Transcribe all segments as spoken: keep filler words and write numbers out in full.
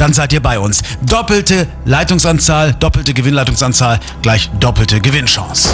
dann seid ihr bei uns. Doppelte Leitungsanzahl, doppelte Gewinnleitungsanzahl, gleich doppelte Gewinnchance.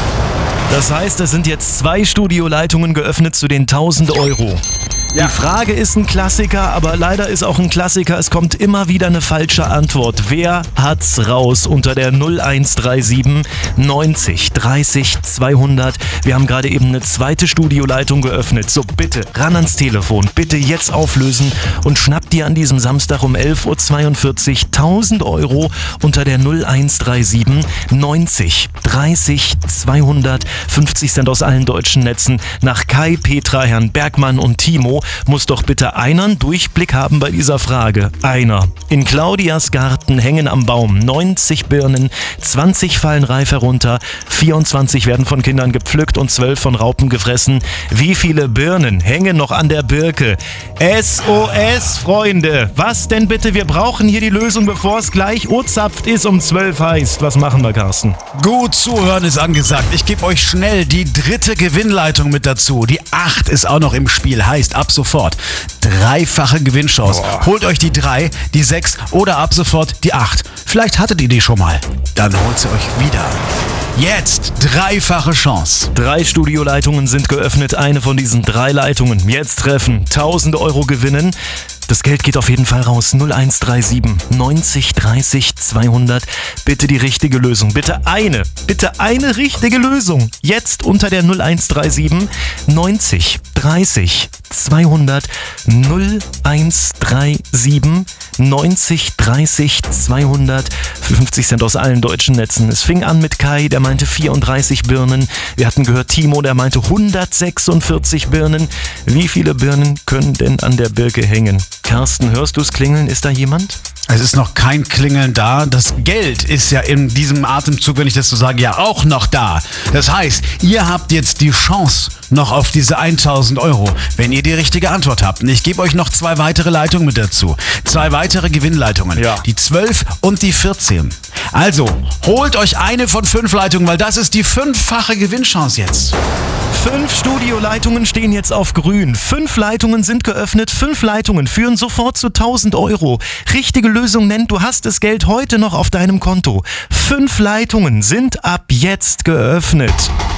Das heißt, es sind jetzt zwei Studioleitungen geöffnet zu den tausend Euro. Ja. Die Frage ist ein Klassiker, aber leider ist auch ein Klassiker, es kommt immer wieder eine falsche Antwort. Wer hat's raus unter der null eins drei sieben neunzig dreißig zweihundert? Wir haben gerade eben eine zweite Studioleitung geöffnet. So, bitte ran ans Telefon, bitte jetzt auflösen und schnapp dir an diesem Samstag um elf Uhr zweiundvierzig tausend Euro unter der null eins drei sieben neunzig dreißig zweihundert. fünfzig Cent aus allen deutschen Netzen nach Kai, Petra, Herrn Bergmann und Timo. Muss doch bitte einer einen Durchblick haben bei dieser Frage. Einer. In Claudias Garten hängen am Baum neunzig Birnen, zwanzig fallen reif herunter, vierundzwanzig werden von Kindern gepflückt und zwölf von Raupen gefressen. Wie viele Birnen hängen noch an der Birke? S O S, Freunde! Was denn bitte? Wir brauchen hier die Lösung, bevor es gleich urzapft ist um zwölf heißt. Was machen wir, Carsten? Gut zuhören ist angesagt. Ich gebe euch schnell die dritte Gewinnleitung mit dazu. Die acht ist auch noch im Spiel, heißt ab sofort dreifache Gewinnchance. Boah. Holt euch die drei, die sechs oder ab sofort die acht. Vielleicht hattet ihr die schon mal. Dann holt sie euch wieder. Jetzt dreifache Chance. Drei Studioleitungen sind geöffnet. Eine von diesen drei Leitungen jetzt treffen. tausend Euro gewinnen. Das Geld geht auf jeden Fall raus. null eins drei sieben neunzig dreißig zweihundert. Bitte die richtige Lösung. Bitte eine. Bitte eine richtige Lösung. Jetzt unter der null eins drei sieben neunzig dreißig zweihundert. null eins drei sieben neunzig dreißig zweihundert. fünfzig Cent aus allen deutschen Netzen. Es fing an mit Kai, der meinte vierunddreißig Birnen. Wir hatten gehört Timo, der meinte hundertsechsundvierzig Birnen. Wie viele Birnen können denn an der Birke hängen? Carsten, hörst du es klingeln? Ist da jemand? Es ist noch kein Klingeln da. Das Geld ist ja in diesem Atemzug, wenn ich das so sage, ja auch noch da. Das heißt, ihr habt jetzt die Chance noch auf diese tausend Euro, wenn ihr die richtige Antwort habt. Und ich gebe euch noch zwei weitere Leitungen mit dazu. Zwei weitere Gewinnleitungen. Ja. Die zwölf und die vierzehn. Also, holt euch eine von fünf Leitungen, weil das ist die fünffache Gewinnchance jetzt. Fünf Studioleitungen stehen jetzt auf grün. Fünf Leitungen sind geöffnet. Fünf Leitungen führen sofort zu tausend Euro. Richtige Lösung nennt, du hast das Geld heute noch auf deinem Konto. Fünf Leitungen sind ab jetzt geöffnet.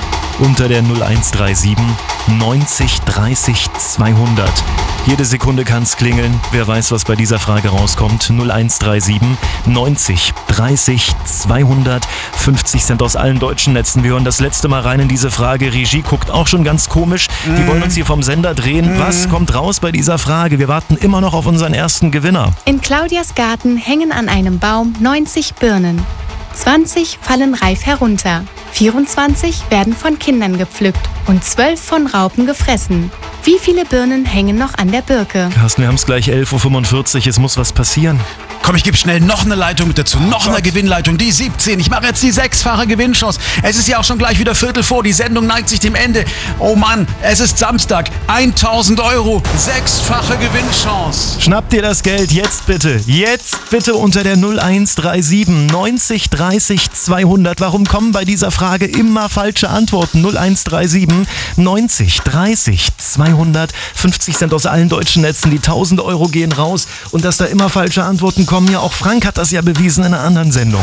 Unter der null eins drei sieben neunzig dreißig zweihundert. Jede Sekunde kann's klingeln. Wer weiß, was bei dieser Frage rauskommt. null eins drei sieben neunzig dreißig zweihundert. fünfzig Cent aus allen deutschen Netzen. Wir hören das letzte Mal rein in diese Frage. Regie guckt auch schon ganz komisch. Die wollen uns hier vom Sender drehen. Was kommt raus bei dieser Frage? Wir warten immer noch auf unseren ersten Gewinner. In Claudias Garten hängen an einem Baum neunzig Birnen. zwanzig fallen reif herunter. vierundzwanzig werden von Kindern gepflückt und zwölf von Raupen gefressen. Wie viele Birnen hängen noch an der Birke? Carsten, wir haben es gleich elf Uhr fünfundvierzig. Es muss was passieren. Komm, ich gebe schnell noch eine Leitung mit dazu. Noch eine Gewinnleitung, die siebzehn. Ich mache jetzt die sechsfache Gewinnchance. Es ist ja auch schon gleich wieder Viertel vor. Die Sendung neigt sich dem Ende. Oh Mann, es ist Samstag. tausend Euro. Sechsfache Gewinnchance. Schnapp dir das Geld jetzt bitte. Jetzt bitte unter der null eins drei sieben neunzig dreißig zweihundert. Warum kommen bei dieser Frage immer falsche Antworten? null eins drei sieben neunzig dreißig zweihundert. fünfzig Cent aus allen deutschen Netzen. Die tausend Euro gehen raus. Und dass da immer falsche Antworten kommen, ja, auch Frank hat das ja bewiesen in einer anderen Sendung.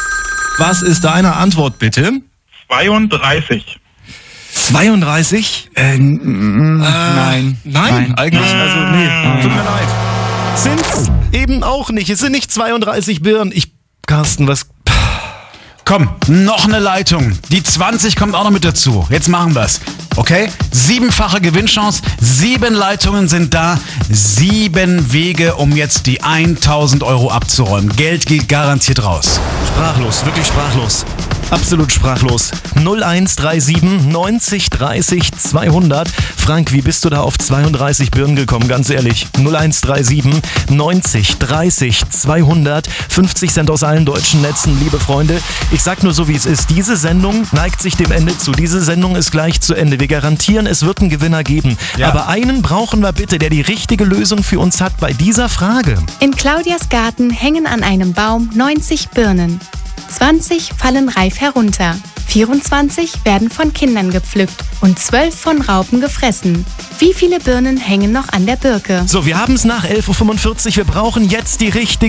Was ist deine Antwort bitte? zweiunddreißig. zweiunddreißig? Äh, n- Äh, nein. Nein, Nein. eigentlich, also nee, Nein. tut mir leid. Sind's eben auch nicht. Es sind nicht zweiunddreißig Birnen. Ich, Carsten, was... Komm, noch eine Leitung. Die zwanzig kommt auch noch mit dazu. Jetzt machen wir's. Okay? Siebenfache Gewinnchance. Sieben Leitungen sind da. Sieben Wege, um jetzt die tausend Euro abzuräumen. Geld geht garantiert raus. Sprachlos, wirklich sprachlos. Absolut sprachlos. null eins drei sieben neunzig dreißig zweihundert. Frank, wie bist du da auf zweiunddreißig Birnen gekommen? Ganz ehrlich. null eins drei sieben neunzig dreißig zweihundert. fünfzig Cent aus allen deutschen Netzen, liebe Freunde. Ich sag nur so, wie es ist. Diese Sendung neigt sich dem Ende zu. Diese Sendung ist gleich zu Ende. Wir garantieren, es wird einen Gewinner geben. Ja. Aber einen brauchen wir bitte, der die richtige Lösung für uns hat bei dieser Frage. In Claudias Garten hängen an einem Baum neunzig Birnen. zwanzig fallen reif herunter. vierundzwanzig werden von Kindern gepflückt und zwölf von Raupen gefressen. Wie viele Birnen hängen noch an der Birke? So, wir haben es nach elf Uhr fünfundvierzig. Wir brauchen jetzt die richtige